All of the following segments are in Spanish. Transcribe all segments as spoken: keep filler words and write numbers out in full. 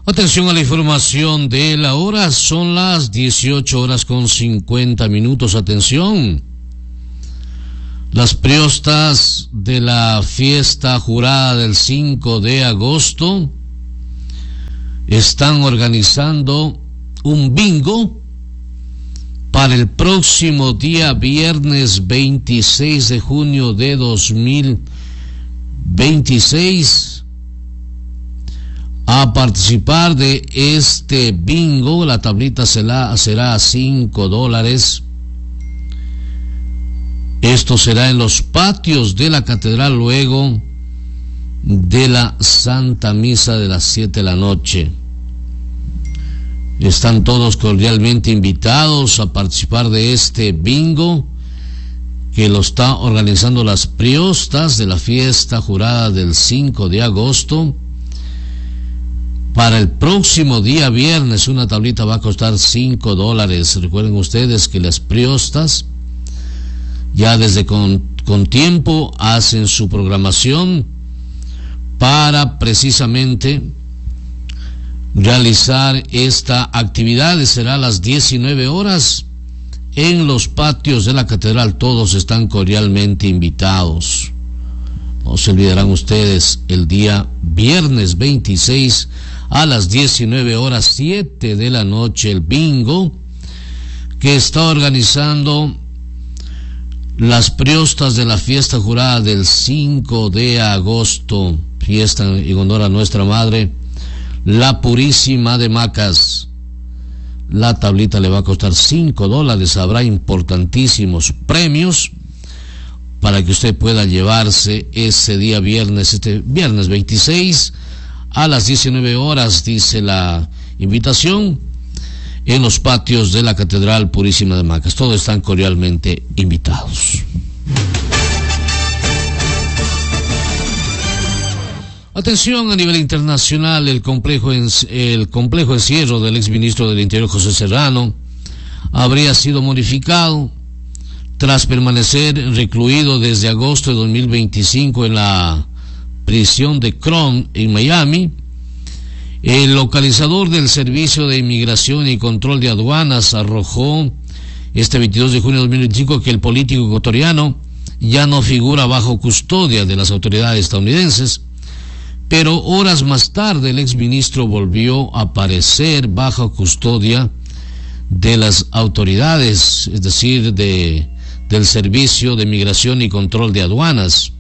Atención a la información de la hora, son las dieciocho horas con cincuenta minutos. Atención, las priostas de la fiesta jurada del cinco de agosto están organizando un bingo para el próximo día viernes veintiséis de junio de dos mil veintiséis. A participar de este bingo, la tablita será, será a cinco dólares. Esto será en los patios de la catedral luego de la Santa Misa de las siete de la noche. Están todos cordialmente invitados a participar de este bingo que lo está organizando las priostas de la fiesta jurada del cinco de agosto. Para el próximo día viernes, una tablita va a costar cinco dólares. Recuerden ustedes que las priostas ya desde con, con tiempo hacen su programación para precisamente realizar esta actividad. Será a las diecinueve horas en los patios de la catedral. Todos están cordialmente invitados. No se olvidarán ustedes, el día viernes veintiséis a las diecinueve horas siete de la noche, el bingo que está organizando las priostas de la fiesta jurada del cinco de agosto, fiesta en honor a nuestra madre, la Purísima de Macas. La tablita le va a costar cinco dólares. Habrá importantísimos premios para que usted pueda llevarse ese día viernes, este viernes veintiséis a las diecinueve horas, dice la invitación, en los patios de la Catedral Purísima de Macas. Todos están cordialmente invitados. Atención, a nivel internacional, el complejo, el complejo encierro del exministro del Interior José Serrano habría sido modificado tras permanecer recluido desde agosto de dos mil veinticinco en la prisión de Cron en Miami. El localizador del Servicio de Inmigración y Control de Aduanas arrojó este veintidós de junio de dos mil veinticinco que el político ecuatoriano ya no figura bajo custodia de las autoridades estadounidenses, pero horas más tarde el exministro volvió a aparecer bajo custodia de las autoridades, es decir, de, del Servicio de Inmigración y Control de Aduanas.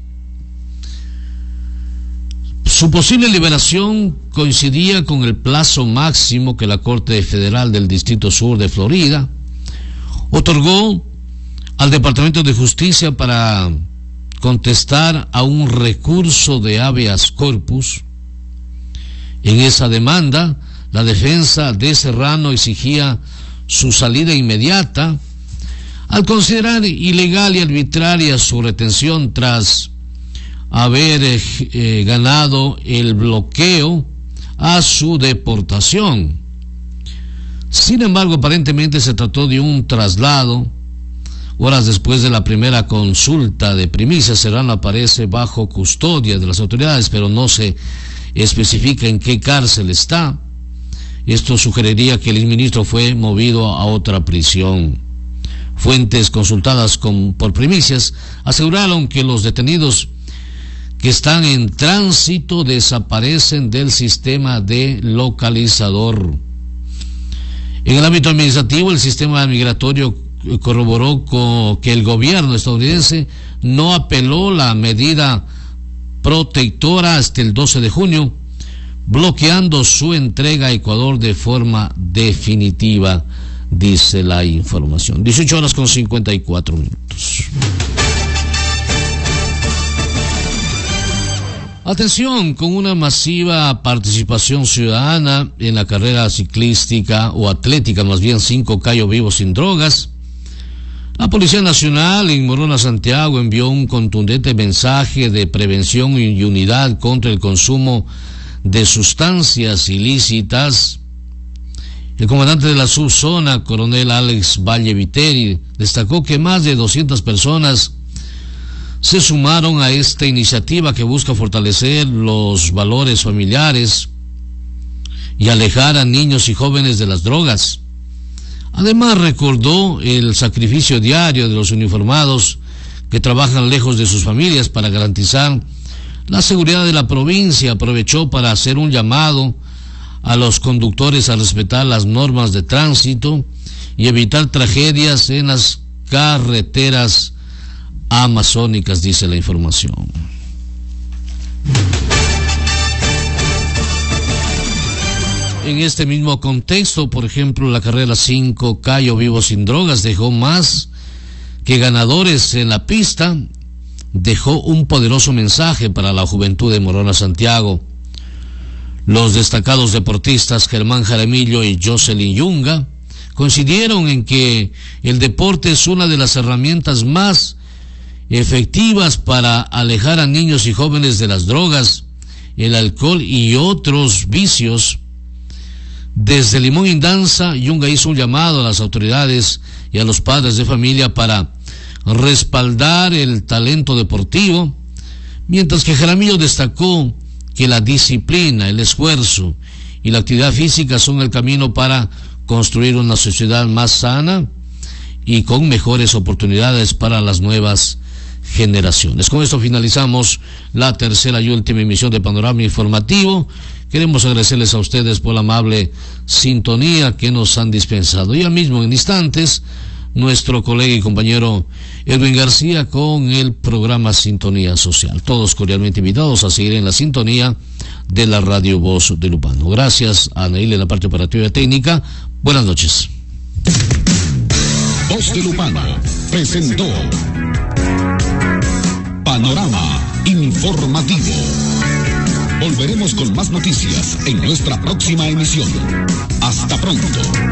Su posible liberación coincidía con el plazo máximo que la Corte Federal del Distrito Sur de Florida otorgó al Departamento de Justicia para contestar a un recurso de habeas corpus. En esa demanda, la defensa de Serrano exigía su salida inmediata al considerar ilegal y arbitraria su retención tras haber eh, ganado el bloqueo a su deportación. Sin embargo, aparentemente se trató de un traslado. Horas después de la primera consulta de primicias, Serrano aparece bajo custodia de las autoridades, pero no se especifica en qué cárcel está. Esto sugeriría que el exministro fue movido a otra prisión. Fuentes consultadas con, por primicias aseguraron que los detenidos que están en tránsito desaparecen del sistema de localizador. En el ámbito administrativo, el sistema migratorio corroboró con que el gobierno estadounidense no apeló la medida protectora hasta el doce de junio, bloqueando su entrega a Ecuador de forma definitiva, dice la información. dieciocho horas con cincuenta y cuatro minutos. Atención, con una masiva participación ciudadana en la carrera ciclística o atlética, más bien cinco K Vivos sin Drogas, la Policía Nacional en Morona, Santiago, envió un contundente mensaje de prevención y unidad contra el consumo de sustancias ilícitas. El comandante de la subzona, coronel Alex Valle Viteri, destacó que más de doscientas personas se sumaron a esta iniciativa que busca fortalecer los valores familiares y alejar a niños y jóvenes de las drogas. Además, recordó el sacrificio diario de los uniformados que trabajan lejos de sus familias para garantizar la seguridad de la provincia. Aprovechó para hacer un llamado a los conductores a respetar las normas de tránsito y evitar tragedias en las carreteras amazónicas, dice la información. En este mismo contexto, por ejemplo, la carrera cinco Cayo Vivo Sin Drogas dejó más que ganadores en la pista, dejó un poderoso mensaje para la juventud de Morona Santiago. Los destacados deportistas Germán Jaramillo y Jocelyn Yunga coincidieron en que el deporte es una de las herramientas más efectivas para alejar a niños y jóvenes de las drogas, el alcohol y otros vicios. Desde Limón Indanza, Yunga hizo un llamado a las autoridades y a los padres de familia para respaldar el talento deportivo, mientras que Jaramillo destacó que la disciplina, el esfuerzo y la actividad física son el camino para construir una sociedad más sana y con mejores oportunidades para las nuevas generaciones. Con esto finalizamos la tercera y última emisión de Panorama Informativo. Queremos agradecerles a ustedes por la amable sintonía que nos han dispensado. Ya mismo en instantes, nuestro colega y compañero Edwin García con el programa Sintonía Social. Todos cordialmente invitados a seguir en la sintonía de la Radio Voz de Lupano. Gracias a Anaíl en la parte operativa y técnica. Buenas noches. Voz de Lupano presentó Panorama Informativo. Volveremos con más noticias en nuestra próxima emisión. Hasta pronto.